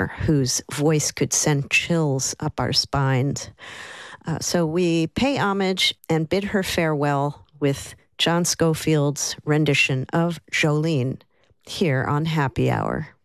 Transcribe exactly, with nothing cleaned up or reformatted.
performer whose voice could send chills up our spines. Uh, so we pay homage and bid her farewell with John Scofield's rendition of Jolene here on Happy Hour.